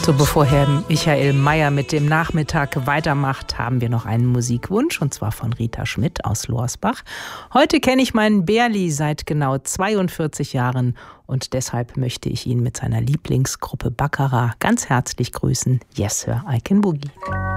So, bevor Herr Michael Mayer mit dem Nachmittag weitermacht, haben wir noch einen Musikwunsch, und zwar von Rita Schmidt aus Lorsbach. Heute kenne ich meinen Berli seit genau 42 Jahren und deshalb möchte ich ihn mit seiner Lieblingsgruppe Baccarat ganz herzlich grüßen. Yes, Sir, I Can Boogie.